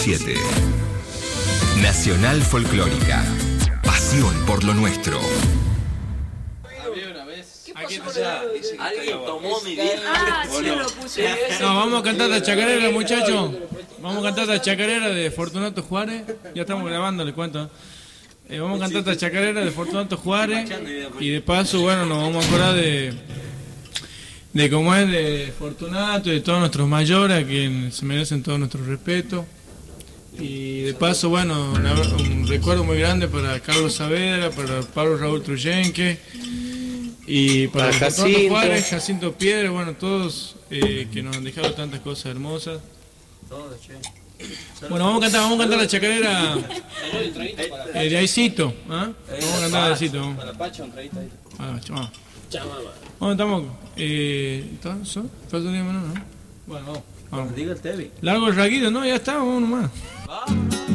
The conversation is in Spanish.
107. Nacional Folclórica. Pasión por lo nuestro. Alguien tomó mi vida. Sí, lo puse. No, vamos a cantar la chacarera, muchachos. Vamos a cantar la chacarera de Fortunato Juárez. Ya estamos grabando, les cuento. Vamos a cantar la chacarera de Fortunato Juárez. Y de paso, bueno, nos vamos a acordar de cómo es de Fortunato y de todos nuestros mayores, a quienes se merecen todo nuestro respeto. Y de paso, bueno, un recuerdo muy grande para Carlos Saavedra, para Pablo Raúl Truyenque y para Jacinto Juárez, Jacinto Piedra, bueno, todos que nos han dejado tantas cosas hermosas. Bueno, vamos a cantar la chacarera de Aicito, ¿ah? Vamos a cantar de Aicito. Vamos, estamos. ¿Entonces? ¿Falta un día menos, no? Bueno, vamos. Diga el Tevi. Largo el raquito, no, ya está, vamos nomás.